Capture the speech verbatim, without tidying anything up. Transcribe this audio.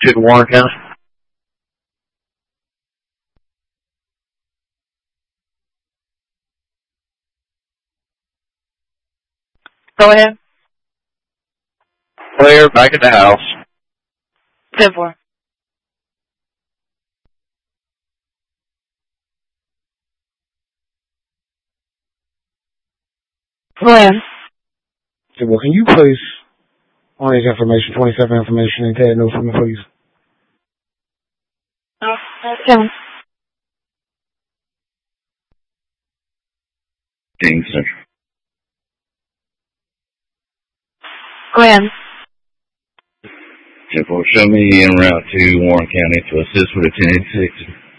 to Warren County. Go ahead. Claire, back at the house. ten four. Go ahead. Okay, well, can you place on his information, twenty-seven information, and Ted know for me, please? Uh, ten. King Central. Go ahead. ten four, show me en route to Warren County to assist with a ten eighty-six.